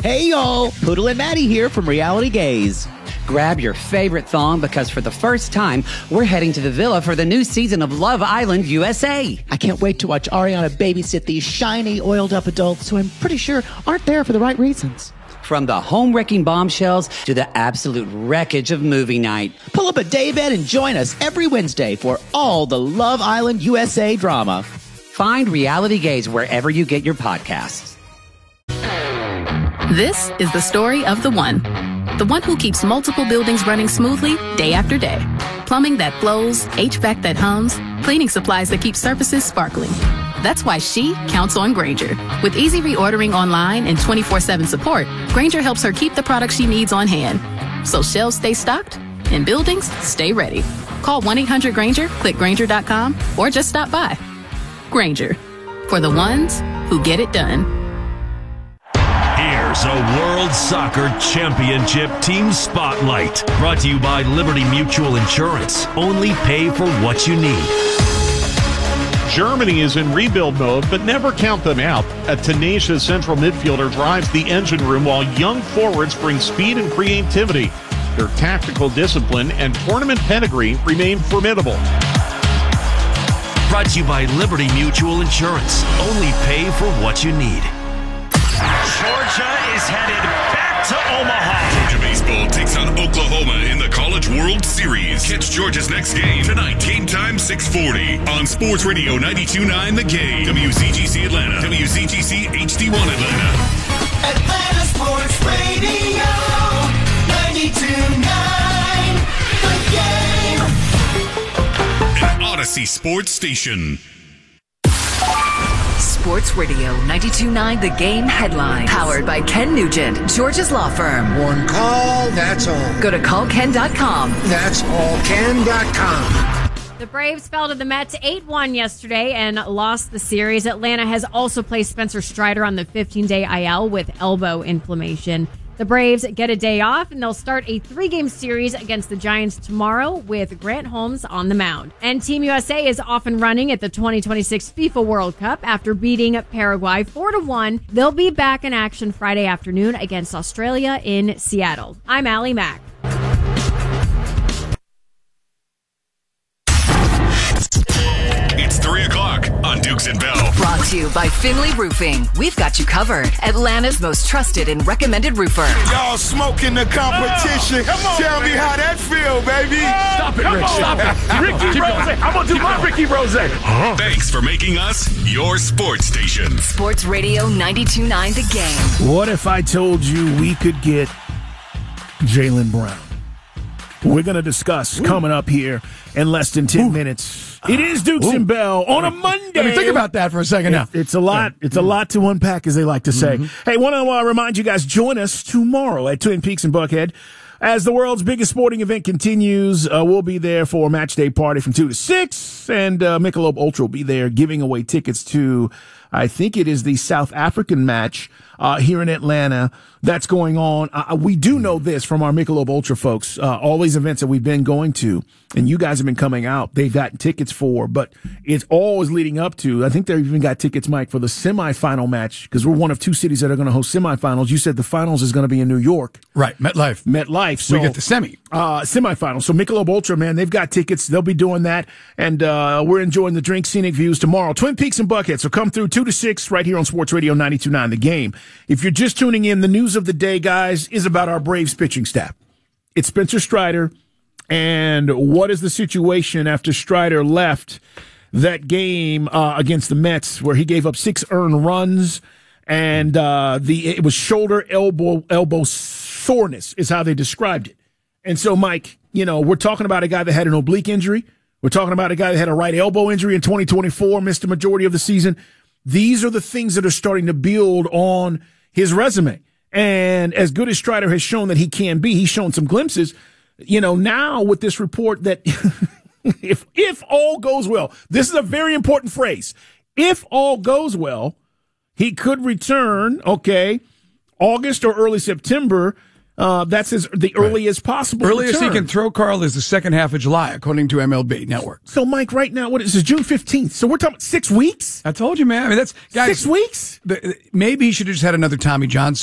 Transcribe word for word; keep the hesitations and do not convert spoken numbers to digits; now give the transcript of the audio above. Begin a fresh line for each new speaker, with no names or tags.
Hey, y'all. Poodle and Maddie here from Reality Gaze.
Grab your favorite thong because for the first time, we're heading to the villa for the new season of Love Island U S A.
I can't wait to watch Ariana babysit these shiny, oiled-up adults who I'm pretty sure aren't there for the right reasons.
From the home-wrecking bombshells to the absolute wreckage of movie night.
Pull up a daybed and join us every Wednesday for all the Love Island U S A drama.
Find Reality Gaze wherever you get your podcasts.
This is the story of the one. The one who keeps multiple buildings running smoothly day after day. Plumbing that flows, H V A C that hums, cleaning supplies that keep surfaces sparkling. That's why she counts on Grainger. With easy reordering online and twenty-four seven support, Grainger helps her keep the products she needs on hand. So shelves stay stocked and buildings stay ready. Call one eight hundred Grainger, click Grainger dot com, or just stop by. Grainger, for the ones who get it done.
Here's a World Soccer Championship Team Spotlight, brought to you by Liberty Mutual Insurance. Only pay for what you need.
Germany is in rebuild mode, but never count them out. A tenacious central midfielder drives the engine room while young forwards bring speed and creativity. Their tactical discipline and tournament pedigree remain formidable.
Brought to you by Liberty Mutual Insurance. Only pay for what you need.
Georgia is headed back to Omaha.
Georgia baseball takes on Oklahoma in the College World Series. Catch Georgia's next game tonight, game time six forty on Sports Radio ninety-two point nine The Game. W C G C Atlanta, W C G C H D one Atlanta.
Atlanta Sports Radio ninety-two point nine The Game.
An Odyssey Sports Station.
Sports Radio ninety-two point nine The Game headlines. Powered by Ken Nugent, Georgia's law firm.
One call, that's all.
Go to call ken dot com.
That's all ken dot com.
The Braves fell to the Mets eight one yesterday and lost the series. Atlanta has also placed Spencer Strider on the fifteen-day I L with elbow inflammation. The Braves get a day off, and they'll start a three-game series against the Giants tomorrow with Grant Holmes on the mound. And Team U S A is off and running at the twenty twenty-six FIFA World Cup after beating Paraguay four to one. They'll be back in action Friday afternoon against Australia in Seattle. I'm Allie Mack.
It's three o'clock on Dukes and Bell.
Brought to you by Finley Roofing. We've got you covered. Atlanta's most trusted and recommended roofer.
Y'all smoking the competition. Oh, on, Tell man. me how that feel, baby.
Stop it, Rick. Stop it. Ricky Rose. I'm going to do my Ricky Rose. Huh?
Thanks for making us your sports station.
Sports Radio ninety-two point nine The Game.
What if I told you we could get Jaylen Brown? We're going to discuss Ooh. coming up here in less than ten Ooh. minutes. It is Dukes Ooh. and Bell on a Monday.
Let me think about that for a second now.
It, it's a lot. It's a lot to unpack, as they like to say. Mm-hmm. Hey, want to uh, remind you guys, join us tomorrow at Twin Peaks and Buckhead as the world's biggest sporting event continues. Uh, we'll be there for a match day party from two to six, and uh, Michelob Ultra will be there giving away tickets to, I think it is the South African match uh, here in Atlanta that's going on. Uh, we do know this from our Michelob Ultra folks. Uh, all these events that we've been going to, and you guys have been coming out, they've gotten tickets for, but it's always leading up to, I think they've even got tickets, Mike, for the semifinal match, because we're one of two cities that are going to host semifinals. You said the finals is going to be in New York.
Right, MetLife.
MetLife. So,
we get the semi.
Uh, semifinals. So Michelob Ultra, man, they've got tickets. They'll be doing that, and uh, we're enjoying the drink scenic views tomorrow. Twin Peaks and Buckhead. So come through two to six right here on Sports Radio ninety-two point nine The Game. If you're just tuning in, the news of the day, guys, is about our Braves pitching staff. It's Spencer Strider, and what is the situation after Strider left that game uh, against the Mets where he gave up six earned runs, and uh, the it was shoulder elbow elbow soreness is how they described it. And so, Mike, you know, we're talking about a guy that had an oblique injury. We're talking about a guy that had a right elbow injury in twenty twenty-four, missed the majority of the season. These are the things that are starting to build on his resume. And as good as Strider has shown that he can be, he's shown some glimpses. You know, now with this report that if if all goes well, this is a very important phrase. If all goes well, he could return, okay, August or early September. Uh, that's his, the earliest right. possible
Earliest
return.
he can throw, Carl, is the second half of July, according to M L B Network.
So, Mike, right now, what is this, June fifteenth? So we're talking six weeks?
I told you, man. I mean, that's guys,
Six weeks?
The, maybe he should have just had another Tommy John surgery.